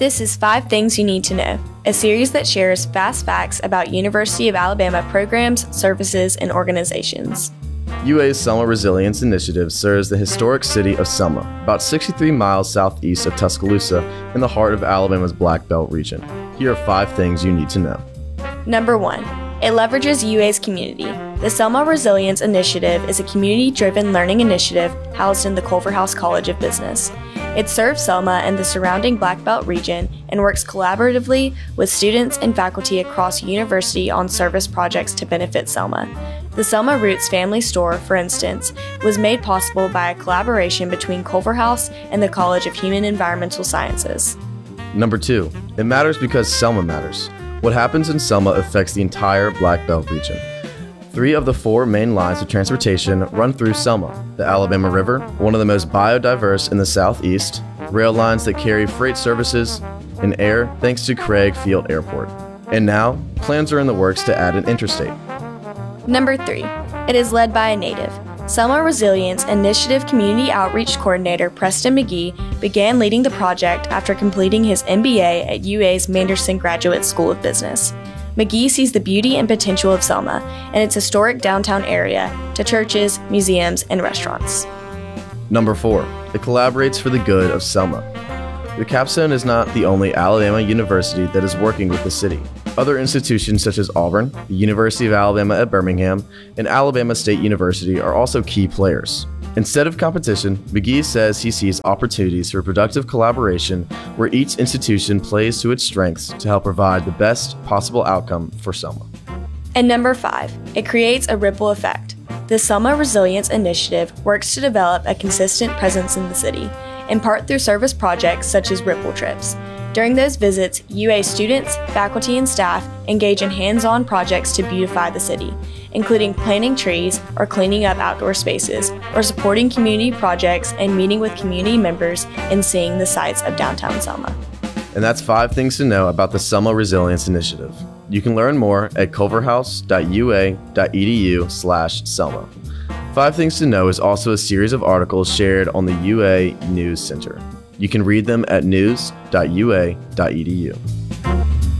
This is 5 Things You Need to Know, a series that shares fast facts about University of Alabama programs, services, and organizations. UA's Selma Resilience Initiative serves the historic city of Selma, about 63 miles southeast of Tuscaloosa in the heart of Alabama's Black Belt region. Here are 5 things you need to know. Number 1. It leverages UA's community. The Selma Resilience Initiative is a community-driven learning initiative housed in the Culverhouse College of Business. It serves Selma and the surrounding Black Belt region and works collaboratively with students and faculty across university on service projects to benefit Selma. The Selma Roots Family Store, for instance, was made possible by a collaboration between Culverhouse and the College of Human and Environmental Sciences. Number 2. It matters because Selma matters. What happens in Selma affects the entire Black Belt region. 3 of the 4 main lines of transportation run through Selma: the Alabama River, one of the most biodiverse in the southeast, rail lines that carry freight services, and air thanks to Craig Field Airport. And now, plans are in the works to add an interstate. Number 3. It is led by a native. Selma Resilience Initiative Community Outreach Coordinator Preston McGee began leading the project after completing his MBA at UA's Manderson Graduate School of Business. McGee sees the beauty and potential of Selma and its historic downtown area to churches, museums, and restaurants. Number 4. It collaborates for the good of Selma. The Capstone is not the only Alabama university that is working with the city. Other institutions such as Auburn, the University of Alabama at Birmingham, and Alabama State University are also key players. Instead of competition, McGee says he sees opportunities for productive collaboration where each institution plays to its strengths to help provide the best possible outcome for Selma. And number 5, it creates a ripple effect. The Selma Resilience Initiative works to develop a consistent presence in the city, in part through service projects such as Ripple Trips. During those visits, UA students, faculty, and staff engage in hands-on projects to beautify the city, including planting trees or cleaning up outdoor spaces, or supporting community projects and meeting with community members and seeing the sights of downtown Selma. And that's 5 things to know about the Selma Resilience Initiative. You can learn more at culverhouse.ua.edu/Selma. 5 Things to Know is also a series of articles shared on the UA News Center. You can read them at news.ua.edu.